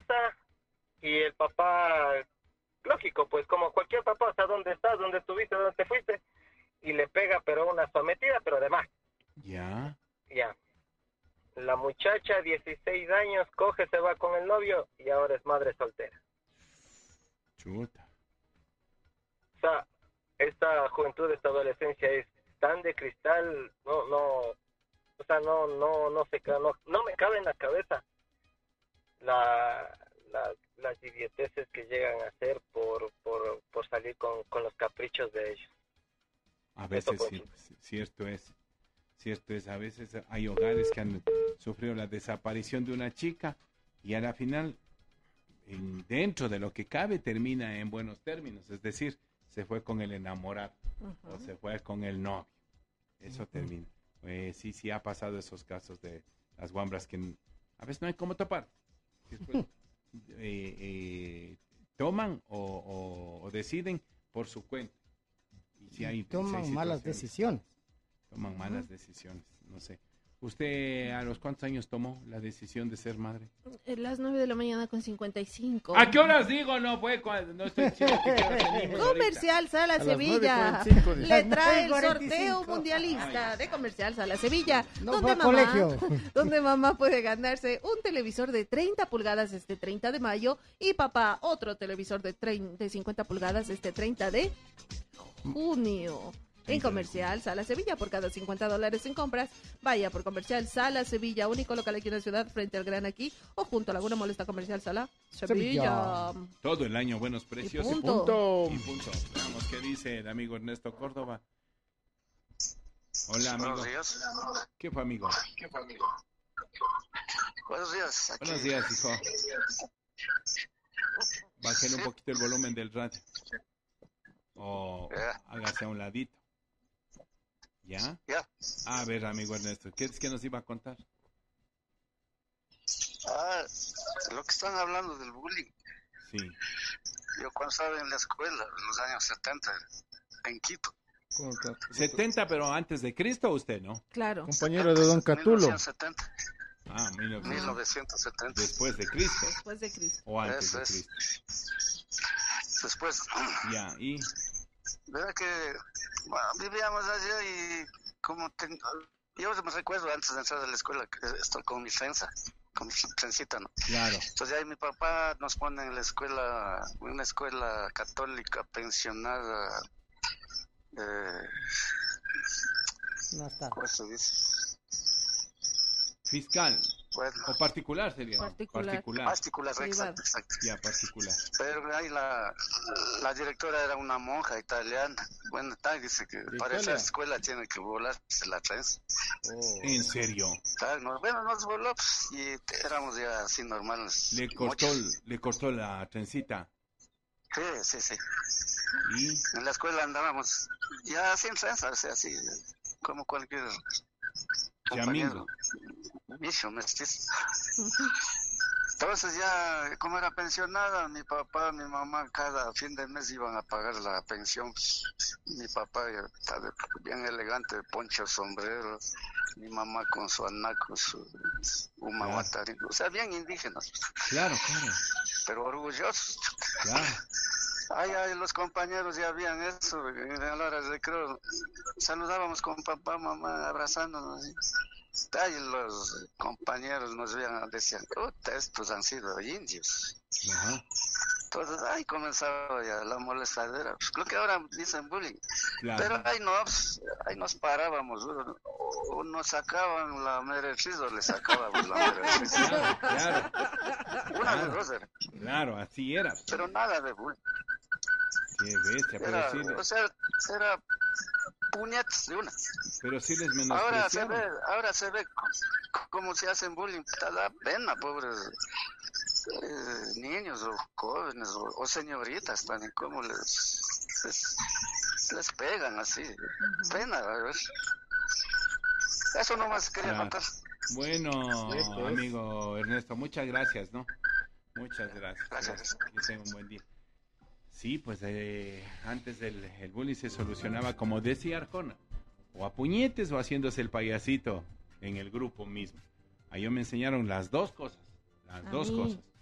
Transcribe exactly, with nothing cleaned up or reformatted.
casa y el papá, lógico, pues como cualquier papá, o sea, ¿dónde estás? ¿Dónde estuviste? ¿Dónde te fuiste? Y le pega, pero una sometida, pero de más. Ya. Ya. La muchacha, dieciséis años, coge, se va con el novio y ahora es madre soltera. Chuta. O sea, esta juventud, esta adolescencia es tan de cristal, no, no, o sea, no, no, no se, no, no me cabe en la cabeza la, la, las idioteces que llegan a hacer por, por, por salir con, con los caprichos de ellos. A veces sí, cierto es, cierto es, a veces hay hogares que han sufrido la desaparición de una chica y a la final, en, dentro de lo que cabe, termina en buenos términos, es decir, se fue con el enamorado uh-huh. o se fue con el novio, eso uh-huh. termina. Eh, sí, sí ha pasado esos casos de las guambras que a veces no hay cómo topar. Después, eh, eh, toman o, o, o deciden por su cuenta. Y si hay, toman si hay malas decisiones. Toman uh-huh. malas decisiones, no sé. ¿Usted a los cuántos años tomó la decisión de ser madre? A las nueve de la mañana con cincuenta y cinco. ¿A qué horas digo? No fue cuando, no estoy diciendo que tenemos Comercial ahorita. Sala Sevilla le trae el sorteo mundialista de Comercial Sala Sevilla, no donde, mamá, colegio. donde mamá puede ganarse un televisor de treinta pulgadas este treinta de mayo y papá otro televisor de, treinta, de cincuenta pulgadas este treinta de junio. En Comercial Sala Sevilla, por cada cincuenta dólares en compras, vaya por Comercial Sala Sevilla, único local aquí en la ciudad, frente al Gran Aquí, o junto a Laguna Molesta Comercial Sala Sevilla. Sevilla. Todo el año buenos precios y punto. Y punto. Y punto. Veamos qué dice el amigo Ernesto Córdoba. Hola, amigo. Buenos días. ¿Qué fue, amigo? ¿Qué fue, amigo? Buenos días. Aquí. Buenos días, hijo. Bájale un poquito el volumen del radio. O yeah. hágase a un ladito. ¿Ya? Ya. Yeah. A ver, amigo Ernesto, ¿qué es que nos iba a contar? Ah, lo que están hablando del bullying. Sí. Yo cuando estaba en la escuela, en los años setenta, en Quito. setenta, pero antes de Cristo, usted, ¿no? Claro. Compañero de Don Catulo. mil novecientos setenta. Ah, mil novecientos setenta. Después de Cristo. Después de Cristo. O antes Eso de es. Cristo. Después. Ya, y... ¿Verdad que bueno, vivíamos allá y como ten... yo me recuerdo antes de entrar a la escuela que estoy con mi trenza, con mi trencita, ¿no? Claro. Entonces ahí mi papá nos pone en la escuela, una escuela católica pensionada, eh, no está. ¿cómo se dice? Fiscal. Bueno, o particular sería. Particular. Particular. Particular, exacto, exacto. Ya, particular. Pero ahí la, la directora era una monja italiana. Bueno, tal, dice que para esa escuela tiene que volarse la trenza. Oh. ¿En serio? Tal, no, bueno, nos voló pues, y éramos ya así normales. ¿Le cortó, le cortó la trencita? Sí, sí, sí. ¿Y? En la escuela andábamos ya sin trenza, o sea, así, como cualquier... compañero, micho, mestizo. Entonces ya, como era pensionada, mi papá, mi mamá, cada fin de mes iban a pagar la pensión. Mi papá estaba bien elegante, poncho, sombrero, mi mamá con su anaco, su humahuatari, claro. O sea, bien indígenas. Claro, claro. Pero orgullosos. Claro. Ay, ay, los compañeros ya habían eso, en la hora de recreo, saludábamos con papá, mamá, abrazándonos. Ay, los compañeros nos veían, decían, oh, estos han sido indios. Ajá. Entonces, ahí comenzaba ya la molestadera, pues, lo que ahora dicen bullying. Claro. Pero ahí, no, pues, ahí nos parábamos, o, o nos sacaban la meretriz o le sacábamos la meretriz. Claro, claro. Una claro, de dos era. Claro, así era. Pero nada de bullying. Qué bestia, pero Era, sí les... o sea, era puñetes de una. Pero sí les Ahora se menospreciaban. ve, ahora se ve cómo se hacen bullying, te da pena, pobres eh, niños o jóvenes o, o señoritas también, cómo les, les, les pegan así, uh-huh. Pena, a ver. Eso nomás quería claro. contar. Bueno, amigo Ernesto, muchas gracias, ¿no? Muchas gracias. Gracias. Que tenga un buen día. Sí, pues eh, antes el, el bullying se solucionaba como decía Arjona, o a puñetes o haciéndose el payasito en el grupo mismo. Ahí me enseñaron las dos cosas, las a dos mí. cosas.